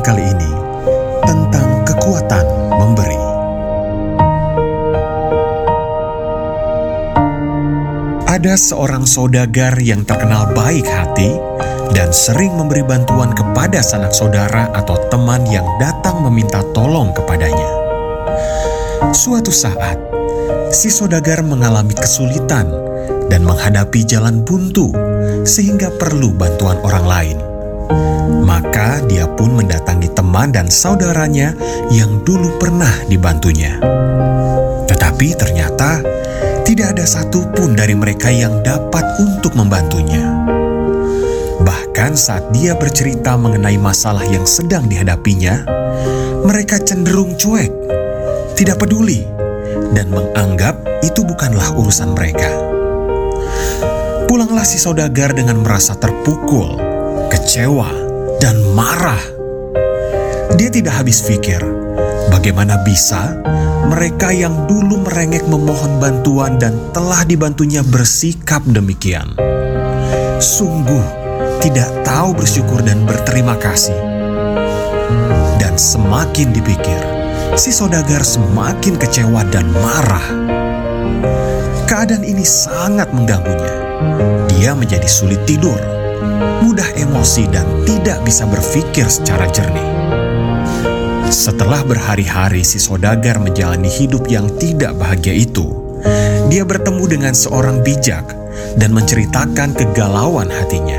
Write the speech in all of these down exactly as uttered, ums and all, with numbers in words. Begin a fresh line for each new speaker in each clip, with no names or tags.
kali ini tentang kekuatan memberi. Ada seorang saudagar yang terkenal baik hati dan sering memberi bantuan kepada sanak saudara atau teman yang datang meminta tolong kepadanya. Suatu saat, si saudagar mengalami kesulitan dan menghadapi jalan buntu sehingga perlu bantuan orang lain. Maka dia pun mendatangi teman dan saudaranya yang dulu pernah dibantunya. Tetapi ternyata tidak ada satupun dari mereka yang dapat untuk membantunya. Bahkan saat dia bercerita mengenai masalah yang sedang dihadapinya, mereka cenderung cuek, tidak peduli, dan menganggap itu bukanlah urusan mereka. Pulanglah si saudagar dengan merasa terpukul, kecewa, dan marah. Dia tidak habis pikir, bagaimana bisa mereka yang dulu merengek memohon bantuan dan telah dibantunya bersikap demikian. Sungguh tidak tahu bersyukur dan berterima kasih. Dan semakin dipikir, si saudagar semakin kecewa dan marah. Keadaan ini sangat mengganggunya. Dia menjadi sulit tidur, mudah emosi dan tidak bisa berpikir secara jernih. Setelah berhari-hari si saudagar menjalani hidup yang tidak bahagia itu, dia bertemu dengan seorang bijak dan menceritakan kegalauan hatinya.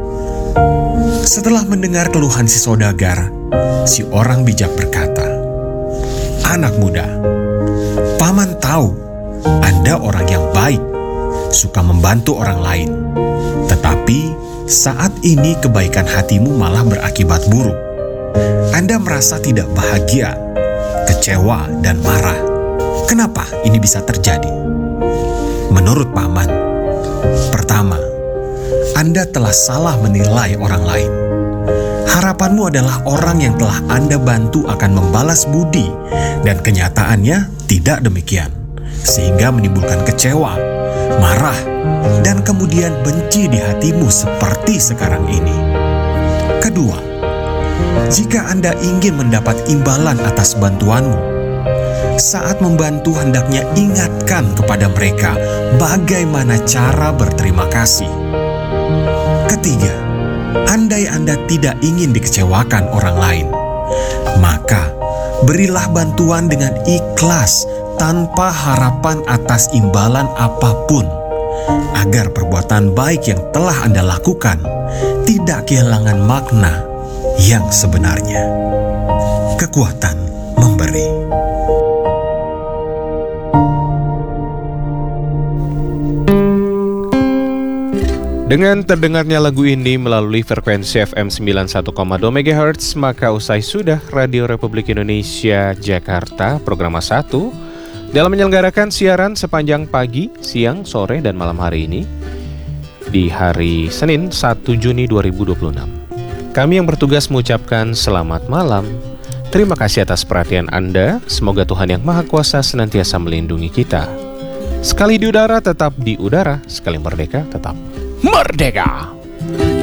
Setelah mendengar keluhan si saudagar, si orang bijak berkata, "Anak muda, paman tahu Anda orang yang baik, suka membantu orang lain. Tetapi saat ini kebaikan hatimu malah berakibat buruk. Anda merasa tidak bahagia, kecewa, dan marah. Kenapa ini bisa terjadi? Menurut paman, pertama, Anda telah salah menilai orang lain. Harapanmu adalah orang yang telah Anda bantu akan membalas budi, dan kenyataannya tidak demikian, sehingga menimbulkan kecewa, marah, dan kemudian benci di hatimu seperti sekarang ini. Kedua, jika Anda ingin mendapat imbalan atas bantuanmu, saat membantu hendaknya ingatkan kepada mereka bagaimana cara berterima kasih. Ketiga, andai Anda tidak ingin dikecewakan orang lain, maka berilah bantuan dengan ikhlas tanpa harapan atas imbalan apapun, agar perbuatan baik yang telah Anda lakukan tidak kehilangan makna yang sebenarnya. Kekuatan memberi.
Dengan terdengarnya lagu ini melalui frekuensi F M sembilan puluh satu koma dua megahertz, maka usai sudah Radio Republik Indonesia Jakarta Program satu dalam menyelenggarakan siaran sepanjang pagi, siang, sore, dan malam hari ini di hari Senin satu Juni dua ribu dua puluh enam. Kami yang bertugas mengucapkan selamat malam. Terima kasih atas perhatian Anda. Semoga Tuhan Yang Maha Kuasa senantiasa melindungi kita. Sekali di udara tetap di udara, sekali merdeka tetap merdeka.